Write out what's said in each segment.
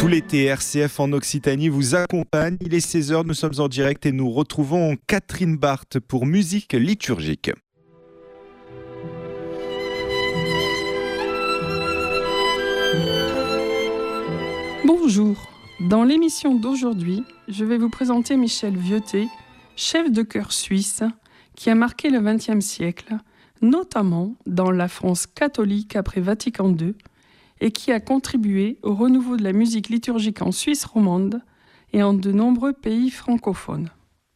Tout l'été, RCF en Occitanie vous accompagne. Il est 16h, nous sommes en direct et nous retrouvons Catherine Barthes pour Musique liturgique. Bonjour, dans l'émission d'aujourd'hui, je vais vous présenter Michel Vieutet, chef de chœur suisse, qui a marqué le XXe siècle, notamment dans la France catholique après Vatican II, et qui a contribué au renouveau de la musique liturgique en Suisse romande et en de nombreux pays francophones.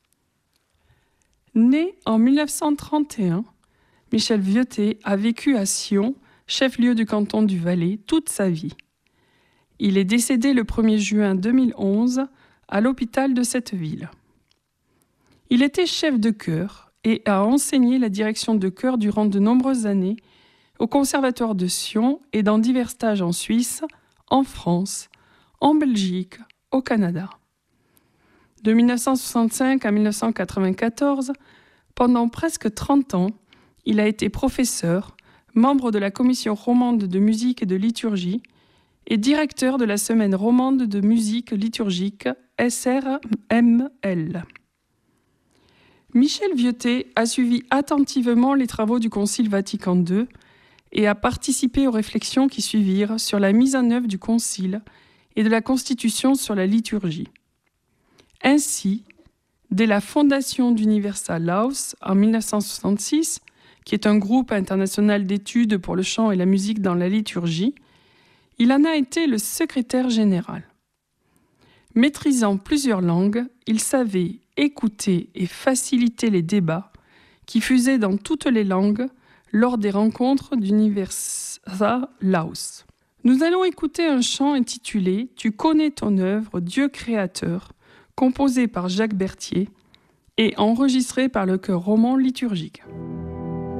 Né en 1931, Michel Vieutet a vécu à Sion, chef-lieu du canton du Valais, toute sa vie. Il est décédé le 1er juin 2011 à l'hôpital de cette ville. Il était chef de chœur et a enseigné la direction de chœur durant de nombreuses années au Conservatoire de Sion et dans divers stages en Suisse, en France, en Belgique, au Canada. De 1965 à 1994, pendant presque 30 ans, il a été professeur, membre de la commission romande de musique et de liturgie et directeur de la semaine romande de musique liturgique SRML. Michel Vieutet a suivi attentivement les travaux du Concile Vatican II et a participé aux réflexions qui suivirent sur la mise en œuvre du Concile et de la Constitution sur la liturgie. Ainsi, dès la fondation d'Universal Laus en 1966, qui est un groupe international d'études pour le chant et la musique dans la liturgie, il en a été le secrétaire général. Maîtrisant plusieurs langues, il savait écouter et faciliter les débats qui fusaient dans toutes les langues lors des rencontres d'Universal Laus. Nous allons écouter un chant intitulé « Tu connais ton œuvre, Dieu créateur », composé par Jacques Berthier et enregistré par le chœur roman liturgique.